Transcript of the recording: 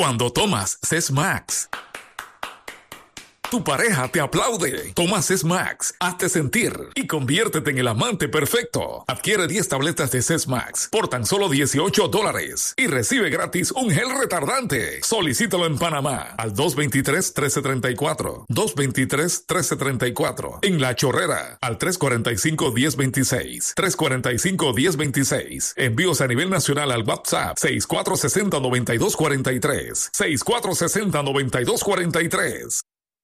cuando tomas Sesmax. Tu pareja te aplaude. Toma Sesmax, hazte sentir y conviértete en el amante perfecto. Adquiere 10 tabletas de Sesmax por tan solo $18 y recibe gratis un gel retardante. Solicítalo en Panamá al 223-1334, 223-1334. En La Chorrera al 345-1026, 345-1026. Envíos a nivel nacional al WhatsApp 6460-9243, 6460-9243.